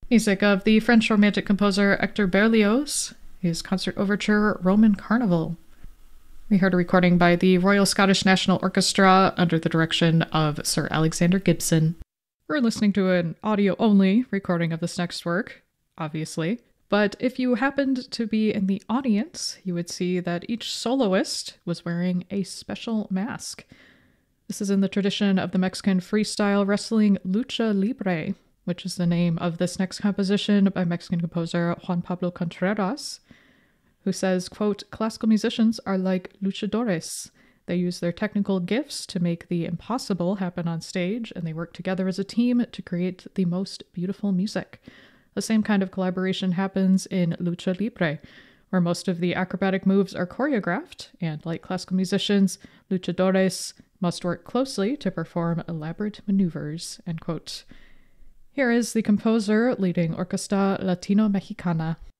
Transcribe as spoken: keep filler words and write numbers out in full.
Music of the French Romantic composer Hector Berlioz, his concert overture Roman Carnival. We heard a recording by the Royal Scottish National Orchestra under the direction of Sir Alexander Gibson. We're listening to an audio-only recording of this next work, obviously, but if you happened to be in the audience, you would see that each soloist was wearing a special mask. This is in the tradition of the Mexican freestyle wrestling Lucha Libre, which is the name of this next composition by Mexican composer Juan Pablo Contreras, who says, quote, "Classical musicians are like luchadores. They use their technical gifts to make the impossible happen on stage, and they work together as a team to create the most beautiful music. The same kind of collaboration happens in Lucha Libre, where most of the acrobatic moves are choreographed, and like classical musicians, luchadores must work closely to perform elaborate maneuvers," end quote. Here is the composer leading Orquesta Latino Mexicana.